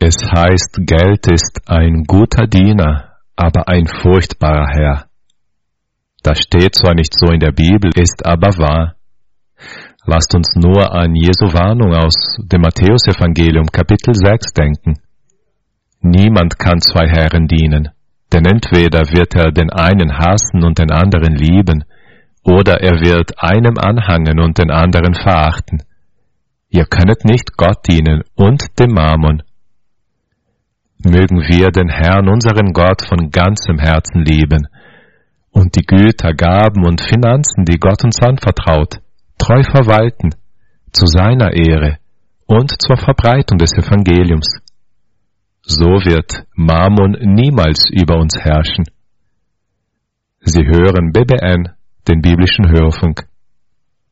Es heißt, Geld ist ein guter Diener, aber ein furchtbarer Herr. Das steht zwar nicht so in der Bibel, ist aber wahr. Lasst uns nur an Jesu Warnung aus dem Matthäusevangelium Kapitel 6 denken. Niemand kann zwei Herren dienen, denn entweder wird er den einen hassen und den anderen lieben, oder er wird einem anhangen und den anderen verachten. Ihr könnet nicht Gott dienen und dem Mammon. Mögen wir den Herrn, unseren Gott, von ganzem Herzen lieben und die Güter, Gaben und Finanzen, die Gott uns anvertraut, treu verwalten, zu seiner Ehre und zur Verbreitung des Evangeliums. So wird Mammon niemals über uns herrschen. Sie hören BBN, den biblischen Hörfunk.